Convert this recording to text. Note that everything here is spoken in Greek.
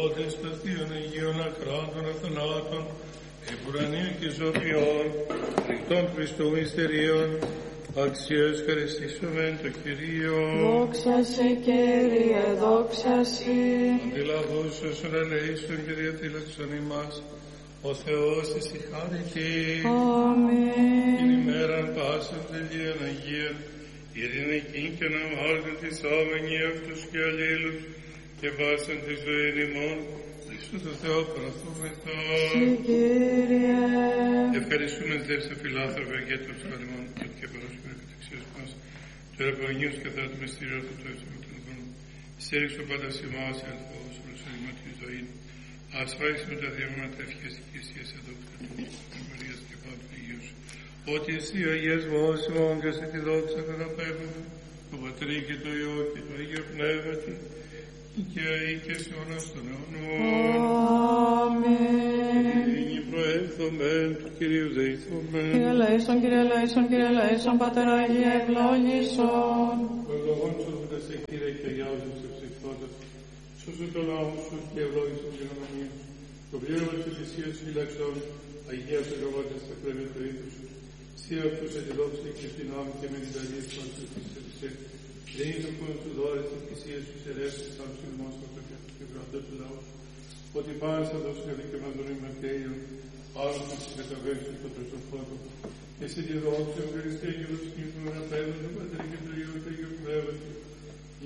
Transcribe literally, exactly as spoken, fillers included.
Ότες των θείων Αγίων Ακράτων Αθανάτων, Επουρανίων και Ζωοποιών, ρηκτών Χριστού μυστερίων, αξίες ευχαριστήσομεν το Κυρίο. Δόξα σε, Κύριε, δόξα σε. Αντιλαβούς όσων ελέησον και διατήλαξον ημάς, ο Θεός εις η χάρητη. Αμήν. Την ημέραν πάσαν τελείαν Αγίαν, ειρηνικήν και να μάλλον της άμενη αυτούς και αλλήλους, και πάσαν τη ζωή ημών, Χριστού το Θεό παραθούμεθα. Συ, Κύριε. Ευχαριστούμε δέστε φιλάνθρωπε για το ψαλμόν και παρόσχημα κατεξίας μας, του εραπαγγείου κατά το μυστήριο του τόξου με τον δόν. Στήριξε πάντα σε εμάς, ελθός, προσωρινό τη ζωή. Ασφάλισε με τα διεύματα ευχές και εσείς εδώ του Μαρίας και Πάπου Αγίους. Ότι εσύ ο Αγίας Μόσιμον και σε τη δόξα καταπέμπουμε, το Πατρί και το Υιό και το Αγίο Πνεύματι, και ή και σε όλος τον αιώνων. Αμήν. Ειρήνη προέλθομεν του Κυρίου δεηθόμεν. Κύριε Λέησον, Κύριε Λέησον, Κύριε Λέησον, Πατέρα Αγία ευλόγησον. Προλογών σου δούνται σε Κύριε και αγιάζουν σε ψυχθόντας. Σώσου το λαό σου και ευλόγησον την ονομία σου. Το πλήρωμα της Εκκλησίας σου φυλαξών, Αγίας σου γραμμάτες στα πρέμια του ήθους σου. Σύ αυτούς αντιλόψη και την άμυ και με την ταλία σου όνσου της Ελισσέ. Δεν είναι ο πόνος του δώρες της Εκκλησίας σου σε ρεύσεις σαν σου δημόσιο και βραντό του λαού. Ότι πάνε θα δώσουν για δικαιωμά τον ημερτέιο, άλλους να σε μεταβέξουν το προσωπότο. Εσύ τη δόξα, ευχαριστία και δόξα και τον Απέδο, τον Πατρί και τον Υιό και τον Αγίο Πνεύματι,